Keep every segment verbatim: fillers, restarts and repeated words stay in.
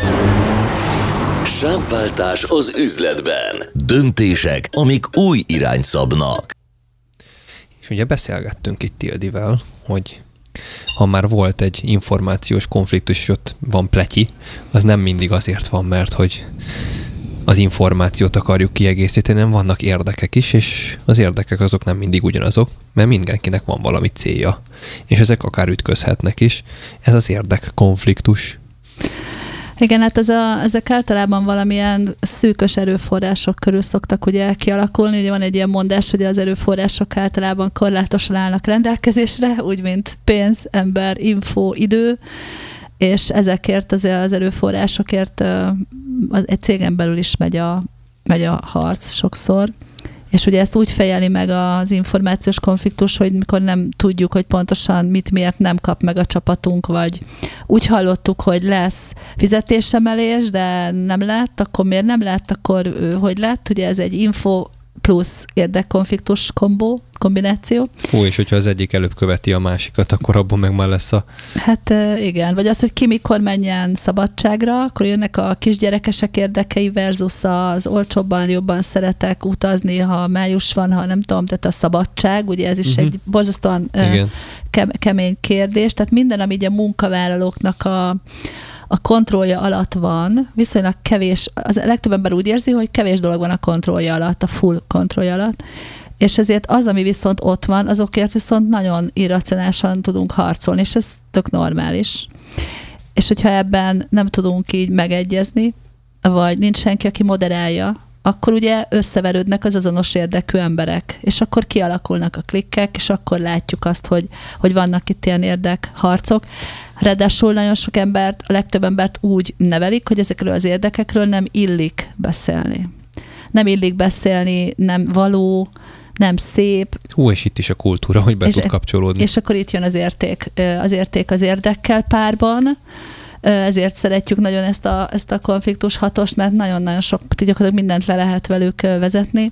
Sávváltás az üzletben. Döntések, amik új irányt szabnak. És ugye beszélgettünk itt Tildivel, hogy ha már volt egy információs konfliktus, és ott van pletyi, az nem mindig azért van, mert hogy az információt akarjuk kiegészíteni, nem vannak érdekek is, és az érdekek azok nem mindig ugyanazok, mert mindenkinek van valami célja. És ezek akár ütközhetnek is. Ez az érdekkonfliktus. Igen, hát ez a, ezek általában valamilyen szűkös erőforrások körül szoktak ugye kialakulni. Ugye van egy ilyen mondás, hogy az erőforrások általában korlátosan állnak rendelkezésre, úgy mint pénz, ember, info, idő, és ezekért az, az erőforrásokért egy cégen belül is megy a, megy a harc sokszor. És ugye ezt úgy fejeli meg az információs konfliktus, hogy mikor nem tudjuk, hogy pontosan mit, miért nem kap meg a csapatunk, vagy úgy hallottuk, hogy lesz fizetésemelés, de nem lett, akkor miért nem lett, akkor hogy lett? Ugye ez egy info plusz érdekkonfliktus kombó, kombináció. Fú, és hogyha az egyik előbb követi a másikat, akkor abban meg már lesz a... Hát igen, vagy az, hogy ki mikor menjen szabadságra, akkor jönnek a kisgyerekesek érdekei versus az olcsóbban, jobban szeretek utazni, ha május van, ha nem tudom, tehát a szabadság, ugye ez is uh-huh. egy borzasztóan ke- kemény kérdés, tehát minden, ami ugye a munkavállalóknak a a kontrollja alatt van, viszonylag kevés, az legtöbb ember úgy érzi, hogy kevés dolog van a kontrollja alatt, a full kontrollja alatt, és ezért az, ami viszont ott van, azokért viszont nagyon irracionálisan tudunk harcolni, és ez tök normális. És hogyha ebben nem tudunk így megegyezni, vagy nincs senki, aki moderálja, akkor ugye összeverődnek az azonos érdekű emberek, és akkor kialakulnak a klikkek, és akkor látjuk azt, hogy, hogy vannak itt ilyen érdekharcok. Ráadásul nagyon sok embert, a legtöbb embert úgy nevelik, hogy ezekről az érdekekről nem illik beszélni. Nem illik beszélni, nem való, nem szép. Hú, és itt is a kultúra, hogy be és, tud kapcsolódni. És akkor itt jön az érték, az érték az érdekkel párban, ezért szeretjük nagyon ezt a, ezt a konfliktus hatost, mert nagyon-nagyon sok, gyakorlatilag mindent le lehet velük vezetni.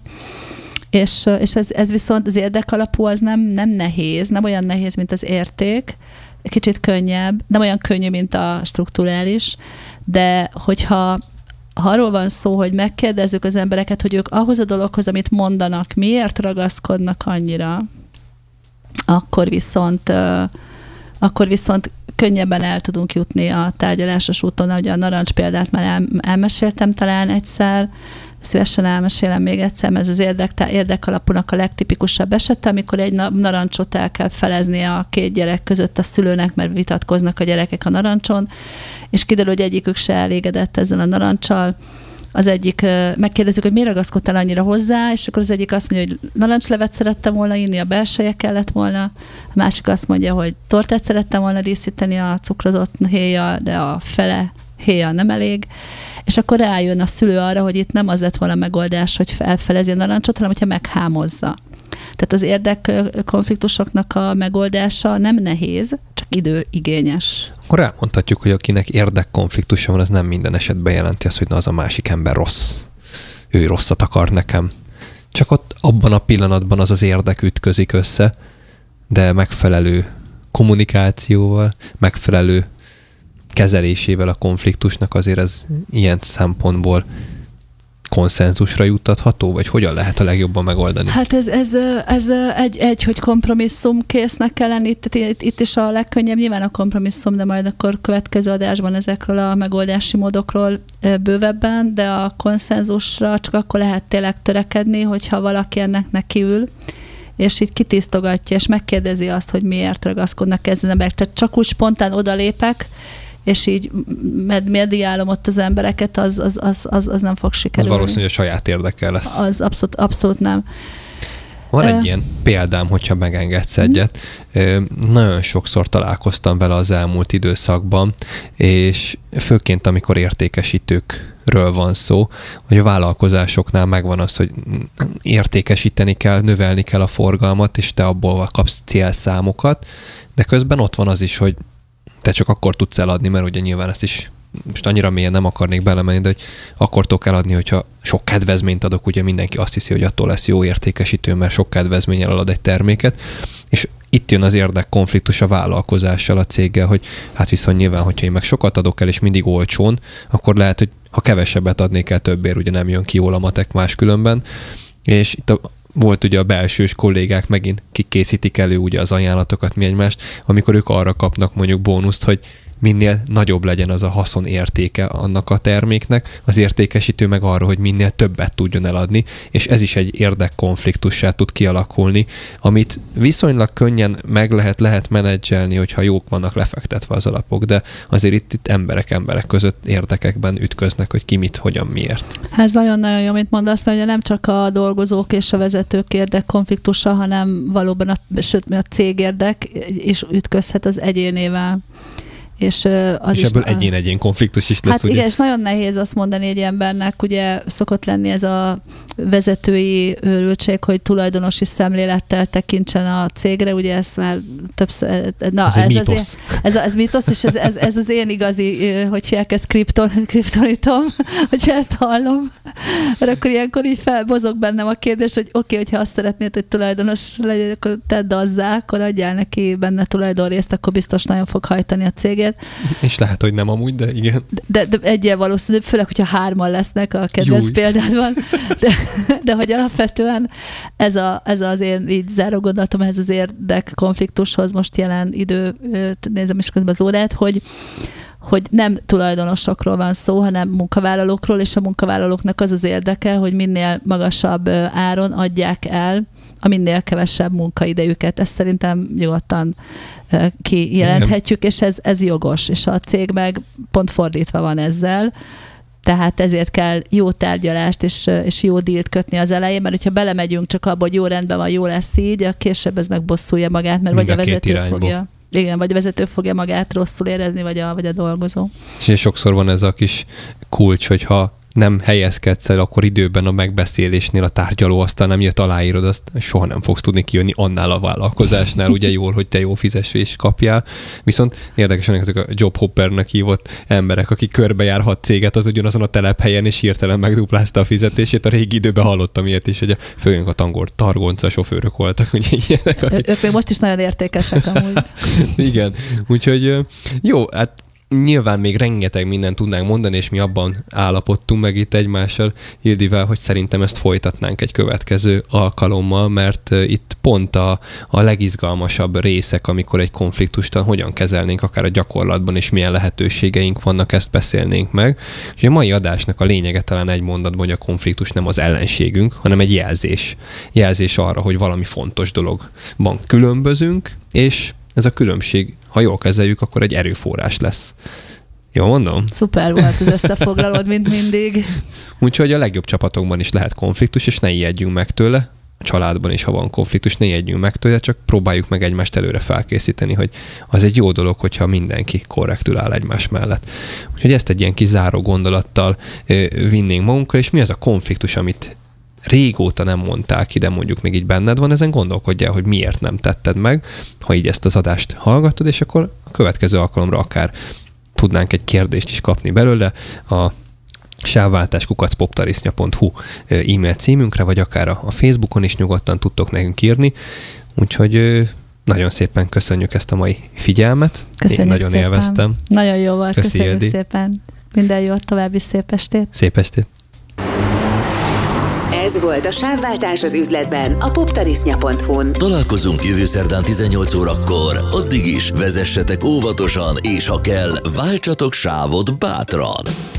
És, és ez, ez viszont az érdek alapú az nem, nem nehéz, nem olyan nehéz, mint az érték, kicsit könnyebb, nem olyan könnyű, mint a strukturális, de hogyha ha arról van szó, hogy megkérdezzük az embereket, hogy ők ahhoz a dologhoz, amit mondanak, miért ragaszkodnak annyira, akkor viszont, akkor viszont könnyebben el tudunk jutni a tárgyalásos úton, ahogy a narancs példát már el, elmeséltem talán egyszer, szívesen elmesélem még egyszer, mert ez az érdek, érdekalapúnak a legtipikusabb esete, amikor egy narancsot el kell felezni a két gyerek között a szülőnek, mert vitatkoznak a gyerekek a narancson, és kiderül, hogy egyikük se elégedett ezzel a narancsal. Az egyik, megkérdezzük, hogy miért ragaszkodtál annyira hozzá, és akkor az egyik azt mondja, hogy narancslevet szerettem volna inni, a belseje kellett volna, a másik azt mondja, hogy tortát szerettem volna díszíteni a cukrozott héjjal, de a fele héja nem elég. És akkor rájön a szülő arra, hogy itt nem az lett volna megoldás, hogy felfelezi a narancsot, hanem hogyha meghámozza. Tehát az érdekkonfliktusoknak a megoldása nem nehéz, csak időigényes. Akkor elmondhatjuk, hogy akinek érdekkonfliktusa van, az nem minden esetben jelenti azt, hogy na, az a másik ember rossz. Ő rosszat akar nekem. Csak ott abban a pillanatban az az érdek ütközik össze, de megfelelő kommunikációval, megfelelő kezelésével a konfliktusnak azért ez ilyen szempontból konszenzusra juttatható, vagy hogyan lehet a legjobban megoldani? Hát ez, ez, ez egy, egy, hogy kompromisszumkésznek kell lenni, itt, itt, itt is a legkönnyebb nyilván a kompromisszum, de majd akkor következő adásban ezekről a megoldási módokról bővebben, de a konszenzusra csak akkor lehet tényleg törekedni, hogyha valaki ennek nekiül, és így kitisztogatja, és megkérdezi azt, hogy miért ragaszkodnak ezen emberek. Tehát csak úgy spontán odalépek, és így med- mediálom ott az embereket, az, az, az, az, az nem fog sikerülni. Az valószínűleg a saját érdeke lesz. Az abszolút, abszolút nem. Van egy uh, ilyen példám, hogyha megengedsz egyet. Uh, nagyon sokszor találkoztam vele az elmúlt időszakban, és főként amikor értékesítőkről van szó, hogy a vállalkozásoknál megvan az, hogy értékesíteni kell, növelni kell a forgalmat, és te abból kapsz célszámokat, de közben ott van az is, hogy te csak akkor tudsz eladni, mert ugye nyilván ezt is most annyira mélyen nem akarnék belemenni, de hogy akkor tudok eladni, hogyha sok kedvezményt adok, ugye mindenki azt hiszi, hogy attól lesz jó értékesítő, mert sok kedvezménnyel elad egy terméket, és itt jön az érdekkonfliktus a vállalkozással, a céggel, hogy hát viszont nyilván, hogyha én meg sokat adok el, és mindig olcsón, akkor lehet, hogy ha kevesebbet adnék el többért, ugye nem jön ki jól a matek máskülönben. És itt a, volt ugye a belsős kollégák megint kikészítik elő ugye az ajánlatokat mi egymást, amikor ők arra kapnak mondjuk bónuszt, hogy minél nagyobb legyen az a haszon értéke annak a terméknek, az értékesítő meg arra, hogy minél többet tudjon eladni, és ez is egy érdekkonfliktussá tud kialakulni, amit viszonylag könnyen meg lehet, lehet menedzselni, hogyha jók vannak lefektetve az alapok, de azért itt, itt emberek emberek között érdekekben ütköznek, hogy ki mit, hogyan, miért. Ez nagyon-nagyon jó, amit mondasz, mert ugye nem csak a dolgozók és a vezetők érdekkonfliktusa, hanem valóban a, sőt, a cég érdek is ütközhet az egyénével. És, az és is, ebből egyén-egyén konfliktus is lesz. Hát ugye? Igen, és nagyon nehéz azt mondani egy embernek, ugye szokott lenni ez a vezetői őrültség, hogy tulajdonosi szemlélettel tekintsen a cégre, ugye ez már többször... Na, ez, ez, egy mítosz. Ez, ez mítosz, és ez, ez, ez az én igazi, hogy elkezd kripton, kriptonitom, hogyha ezt hallom. Mert akkor ilyenkor így felbozog bennem a kérdés, hogy oké, okay, hogyha azt szeretnéd, hogy tulajdonos legyen, akkor tedd azzá, akkor adjál neki benne tulajdonrészt, akkor biztos nagyon fog hajtani a céget. És lehet, hogy nem amúgy, de igen. De, de egyel valószínű, főleg, hogyha hárman lesznek a kedvenc példádban, de, de hogy alapvetően ez, a, ez az én így záró gondolatom, ez az érdek konfliktushoz most jelen idő, nézem is közben az órát, hogy hogy nem tulajdonosokról van szó, hanem munkavállalókról, és a munkavállalóknak az az érdeke, hogy minél magasabb áron adják el a minél kevesebb munkaidejüket. Ezt szerintem nyugodtan kijelenthetjük, és ez, ez jogos, és a cég meg pont fordítva van ezzel, tehát ezért kell jó tárgyalást és, és jó dílt kötni az elején, mert hogyha belemegyünk csak abba, hogy jó rendben van, jó lesz így, a később ez megbosszulja magát, mert mind vagy a, a vezető fogja. Igen, vagy a vezető fogja magát rosszul érezni, vagy a, vagy a dolgozó. És sokszor van ez a kis kulcs, hogyha nem helyezkedsz el, akkor időben a megbeszélésnél a tárgyaló aztán nem jött, aláírod, azt soha nem fogsz tudni kijönni annál a vállalkozásnál, ugye jól, hogy te jó fizetést kapjál. Viszont érdekesen ezek a job hoppernek hívott emberek, akik körbejárhat céget az ugyanazon a telephelyen, és hirtelen megduplázta a fizetését. A régi időben hallottam ilyet is, hogy a főnök a tangor, targonca sofőrök voltak. Ugye ilyenek, akik... Ők még most is nagyon értékesek amúgy. Igen, úgyhogy jó, hát nyilván még rengeteg mindent tudnánk mondani, és mi abban állapodtunk meg itt egymással, Ildivel, hogy szerintem ezt folytatnánk egy következő alkalommal, mert itt pont a, a legizgalmasabb részek, amikor egy konfliktust hogyan kezelnénk, akár a gyakorlatban, és milyen lehetőségeink vannak, ezt beszélnénk meg. És a mai adásnak a lényege talán egy mondatban, hogy a konfliktus nem az ellenségünk, hanem egy jelzés. Jelzés arra, hogy valami fontos dologban különbözünk, és ez a különbség, ha jól kezeljük, akkor egy erőforrás lesz. Jól mondom? Szuper volt az összefoglalód, mint mindig. Úgyhogy a legjobb csapatokban is lehet konfliktus, és ne ijedjünk meg tőle. A családban is, ha van konfliktus, ne ijedjünk meg tőle, csak próbáljuk meg egymást előre felkészíteni, hogy az egy jó dolog, hogyha mindenki korrektül áll egymás mellett. Úgyhogy ezt egy ilyen kis záró gondolattal vinnénk magunkra, és mi az a konfliktus, amit régóta nem mondták ki, de mondjuk még így benned van, ezen gondolkodjál, hogy miért nem tetted meg, ha így ezt az adást hallgattad, és akkor a következő alkalomra akár tudnánk egy kérdést is kapni belőle a sávváltás kukac poptarisznya pont hu e-mail címünkre, vagy akár a Facebookon is nyugodtan tudtok nekünk írni. Úgyhogy nagyon szépen köszönjük ezt a mai figyelmet. Köszönjük Én nagyon szépen. Élveztem. Nagyon jó volt, Köszi, köszönjük Ildi. szépen. Minden jót, további szép estét. Szép estét. Ez volt a Sávváltás az üzletben a poptarisznya pont hu-n. Találkozunk jövő szerdán tizennyolc órakor. Addig is vezessetek óvatosan, és ha kell, váltsatok sávot bátran.